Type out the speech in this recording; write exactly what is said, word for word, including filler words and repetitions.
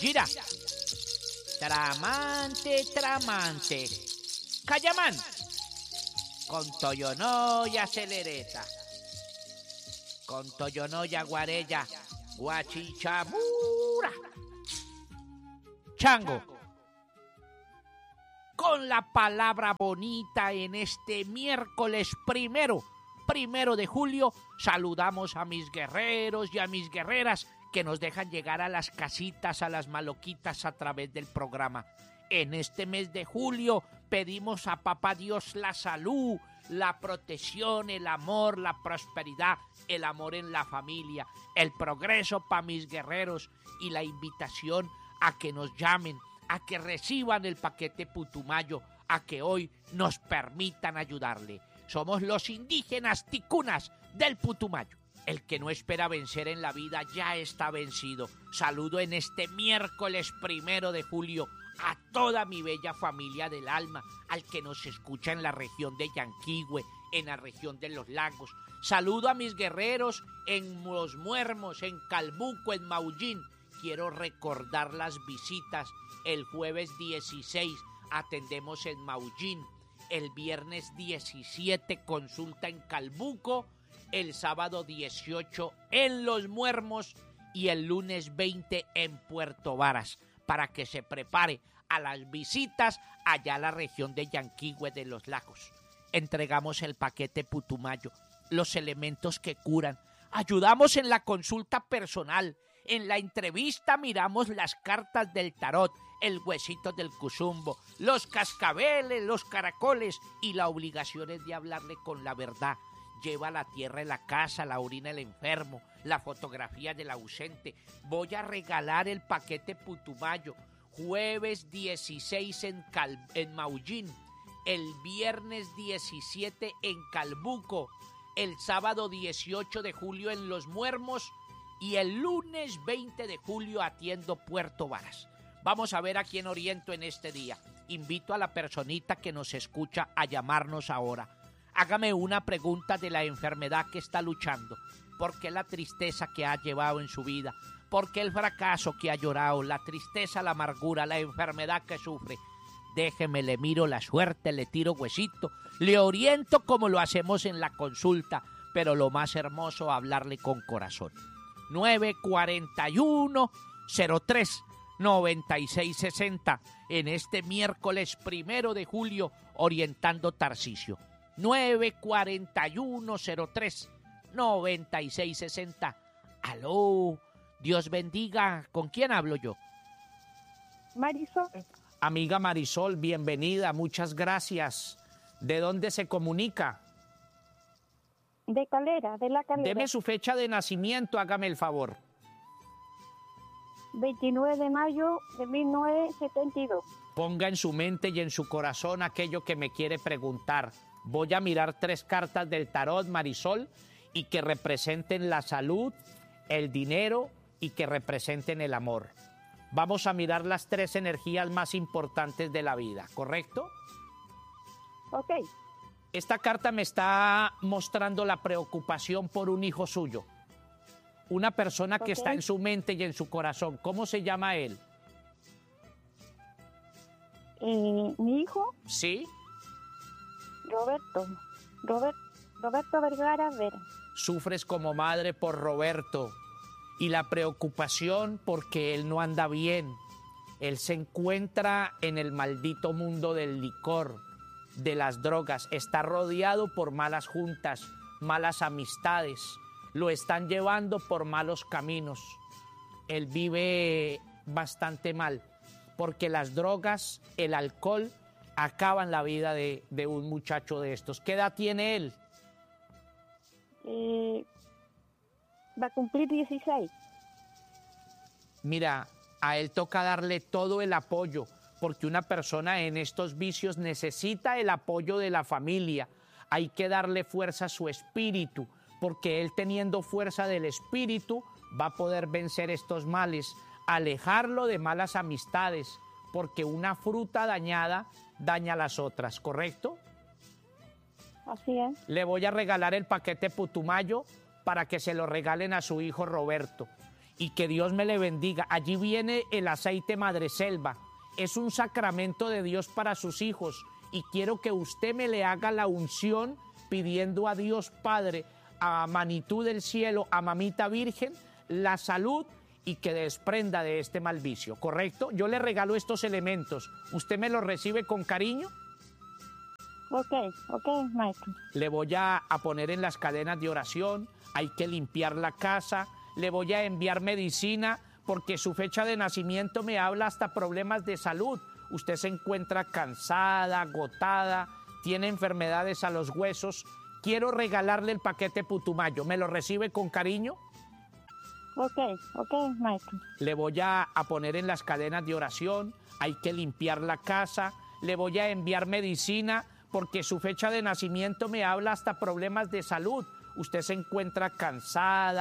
Gira. Tramante, tramante. Cayamán. Con Toyonoya celereta. Con Toyonoya guarella. Guachichabura. Chango. Con la palabra bonita en este miércoles primero, primero de julio, saludamos a mis guerreros y a mis guerreras que nos dejan llegar a las casitas, a las maloquitas a través del programa. En este mes de julio pedimos a Papá Dios la salud, la protección, el amor, la prosperidad, el amor en la familia, el progreso para mis guerreros y la invitación a que nos llamen, a que reciban el paquete Putumayo, a que hoy nos permitan ayudarle. Somos los indígenas ticunas del Putumayo. El que no espera vencer en la vida ya está vencido. Saludo en este miércoles primero de julio a toda mi bella familia del alma, al que nos escucha en la región de Yanquihue, en la región de los lagos. Saludo a mis guerreros en Los Muermos, en Calbuco, en Maullín. Quiero recordar las visitas. El jueves dieciséis atendemos en Maullín. El viernes diecisiete consulta en Calbuco. El sábado dieciocho en Los Muermos y el lunes veinte en Puerto Varas, para que se prepare a las visitas allá a la región de Yanquihue de los Lagos. Entregamos el paquete Putumayo, los elementos que curan. Ayudamos en la consulta personal. En la entrevista miramos las cartas del tarot, el huesito del cuzumbo, los cascabeles, los caracoles, y la obligación es de hablarle con la verdad. Lleva la tierra en la casa, la orina el enfermo, la fotografía del ausente. Voy a regalar el paquete Putumayo. Jueves dieciséis en, Cal en Maullín, el viernes diecisiete en Calbuco, el sábado dieciocho de julio en Los Muermos y el lunes veinte de julio atiendo Puerto Varas. Vamos a ver a quién oriento en este día. Invito a la personita que nos escucha a llamarnos ahora. Hágame una pregunta de la enfermedad que está luchando. ¿Por qué la tristeza que ha llevado en su vida? ¿Por qué el fracaso que ha llorado? La tristeza, la amargura, la enfermedad que sufre. Déjeme, le miro la suerte, le tiro huesito, le oriento como lo hacemos en la consulta, pero lo más hermoso, hablarle con corazón. nueve cuatro uno, cero tres, noventa y seis sesenta en este miércoles primero de julio, orientando Tarcisio. nueve cuatro uno, cero tres, noventa y seis sesenta. Aló, Dios bendiga. ¿Con quién hablo yo? Marisol. Amiga Marisol, bienvenida, muchas gracias. ¿De dónde se comunica? De Calera, de La Calera. Deme su fecha de nacimiento, hágame el favor. veintinueve de mayo de mil novecientos setenta y dos. Ponga en su mente y en su corazón aquello que me quiere preguntar. Voy a mirar tres cartas del tarot, Marisol, y que representen la salud, el dinero y que representen el amor. Vamos a mirar las tres energías más importantes de la vida, ¿correcto? Ok. Esta carta me está mostrando la preocupación por un hijo suyo. Una persona que Ok. está en su mente y en su corazón. ¿Cómo se llama él? Eh, mi hijo, ¿Sí? Roberto. Robert, Roberto Vergara Vera. Sufres como madre por Roberto y la preocupación porque él no anda bien. Él se encuentra en el maldito mundo del licor, de las drogas. Está rodeado por malas juntas, malas amistades. Lo están llevando por malos caminos. Él vive bastante mal porque las drogas, el alcohol, acaban la vida de, de un muchacho de estos. ¿Qué edad tiene él? Eh, va a cumplir dieciséis. Mira, a él toca darle todo el apoyo, porque una persona en estos vicios necesita el apoyo de la familia. Hay que darle fuerza a su espíritu, porque él, teniendo fuerza del espíritu, va a poder vencer estos males, alejarlo de malas amistades, porque una fruta dañada daña a las otras, ¿correcto? Así es. Le voy a regalar el paquete Putumayo para que se lo regalen a su hijo Roberto. y que Dios me le bendiga. Allí viene el aceite madreselva. Es un sacramento de Dios para sus hijos y quiero que usted me le haga la unción pidiendo a Dios Padre, a Manitú del cielo, a Mamita Virgen, la salud y que desprenda de este mal vicio, ¿correcto? Yo le regalo estos elementos. ¿Usted me los recibe con cariño? Ok, ok, maestro. Le voy a, a poner en las cadenas de oración, hay que limpiar la casa, le voy a enviar medicina porque su fecha de nacimiento me habla hasta problemas de salud. Usted se encuentra cansada, agotada, tiene enfermedades a los huesos. Quiero regalarle el paquete Putumayo. ¿Me lo recibe con cariño? Ok, ok, maestro. Le voy a, a poner en las cadenas de oración, hay que limpiar la casa, le voy a enviar medicina porque su fecha de nacimiento me habla hasta problemas de salud. Usted se encuentra cansada,